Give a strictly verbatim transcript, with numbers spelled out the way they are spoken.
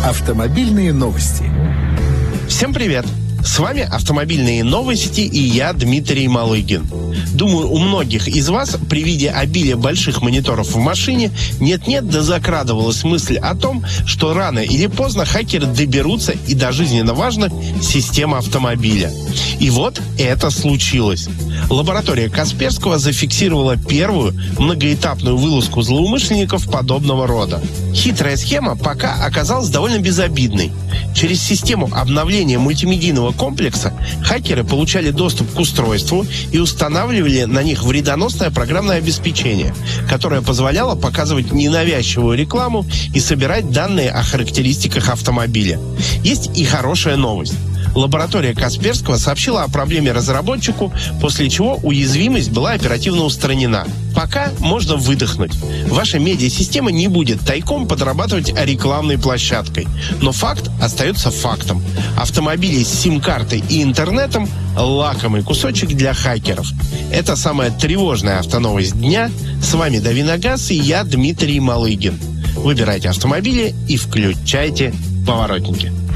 Автомобильные новости. Всем привет! С вами «Автомобильные новости» и я, Дмитрий Малыгин. Думаю, у многих из вас при виде обилия больших мониторов в машине нет-нет, да закрадывалась мысль о том, что рано или поздно хакеры доберутся и до жизненно важных систем автомобиля. И вот это случилось. Лаборатория Касперского зафиксировала первую многоэтапную вылазку злоумышленников подобного рода. Хитрая схема пока оказалась довольно безобидной. Через систему обновления мультимедийного комплекса хакеры получали доступ к устройству и устанавливали на них вредоносное программное обеспечение, которое позволяло показывать ненавязчивую рекламу и собирать данные о характеристиках автомобиля. Есть и хорошая новость. Лаборатория Касперского сообщила о проблеме разработчику, после чего уязвимость была оперативно устранена. Пока можно выдохнуть. Ваша медиасистема не будет тайком подрабатывать рекламной площадкой. Но факт остается фактом. Автомобили с сим-картой и интернетом – лакомый кусочек для хакеров. Это самая тревожная автоновость дня. С вами Давиногаз и я, Дмитрий Малыгин. Выбирайте автомобили и включайте поворотники.